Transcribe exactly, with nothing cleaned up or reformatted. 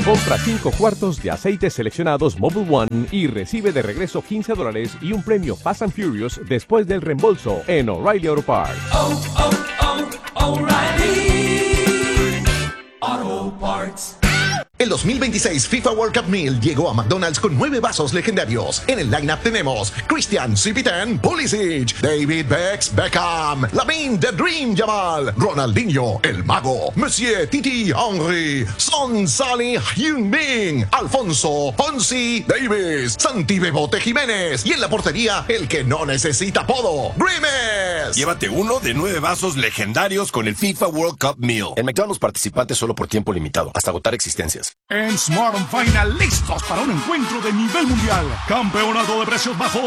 Compra cinco cuartos de aceites seleccionados Mobil One y recibe de regreso quince dólares y un premio Fast and Furious después del reembolso en O'Reilly Auto Parts. Oh, oh, oh, O'Reilly Auto Parts. El dos mil veintiséis FIFA World Cup Meal llegó a McDonald's con nueve vasos legendarios. En el lineup tenemos Christian Cipitan Pulisic, David Bex Beckham, Lamine The Dream Yamal, Ronaldinho El Mago, Monsieur Titi Henry, Son Salih Heung-min, Alfonso Fonsi Davis, Santi Bebote Jiménez y en la portería el que no necesita apodo, Grimes. Llévate uno de nueve vasos legendarios con el FIFA World Cup Meal. En McDonald's participantes solo por tiempo limitado, hasta agotar existencias. En Smart on Final, listos para un encuentro de nivel mundial. Campeonato de precios bajos.